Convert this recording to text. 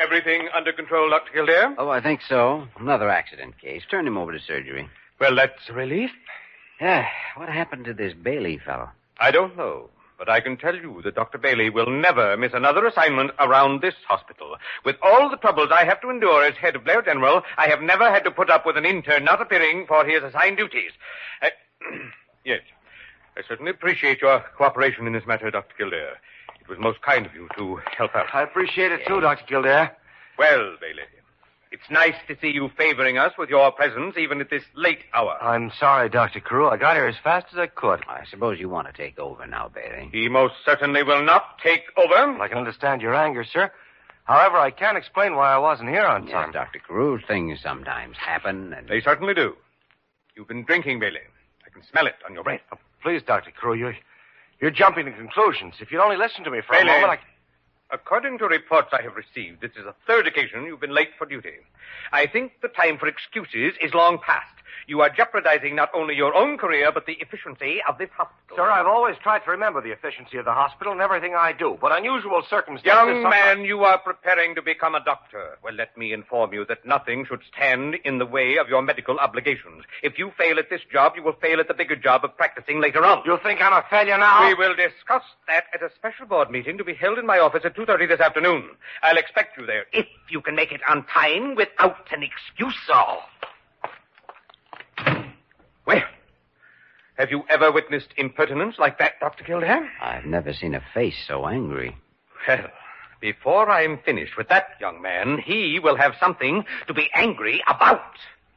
Everything under control, Dr. Kildare? Oh, I think so. Another accident case. Turn him over to surgery. Well, that's a relief. Yeah, what happened to this Bailey fellow? I don't know, but I can tell you that Dr. Bailey will never miss another assignment around this hospital. With all the troubles I have to endure as head of Blair General, I have never had to put up with an intern not appearing for his assigned duties. Yes, I certainly appreciate your cooperation in this matter, Dr. Kildare. It was most kind of you to help out. I appreciate it, too, Dr. Kildare. Well, Bailey, it's nice to see you favoring us with your presence even at this late hour. I'm sorry, Dr. Carew. I got here as fast as I could. I suppose you want to take over now, Bailey. He most certainly will not take over. I can understand your anger, sir. However, I can't explain why I wasn't here on time. Yes, Dr. Carew, things sometimes happen, and... They certainly do. You've been drinking, Bailey. I can smell it on your breath. Oh, please, Dr. Carew, you're jumping to conclusions. If you'd only listen to me for Bailey, a moment, according to reports I have received, this is the third occasion you've been late for duty. I think the time for excuses is long past. You are jeopardizing not only your own career, but the efficiency of this hospital. Sir, I've always tried to remember the efficiency of the hospital and everything I do, but unusual circumstances... Young man, you are preparing to become a doctor. Well, let me inform you that nothing should stand in the way of your medical obligations. If you fail at this job, you will fail at the bigger job of practicing later on. You think I'm a failure now? We will discuss that at a special board meeting to be held in my office at 2:30 this afternoon. I'll expect you there, if you can make it on time without an excuse, sir. Well, have you ever witnessed impertinence like that, Dr. Kildare? I've never seen a face so angry. Well, before I'm finished with that young man, he will have something to be angry about.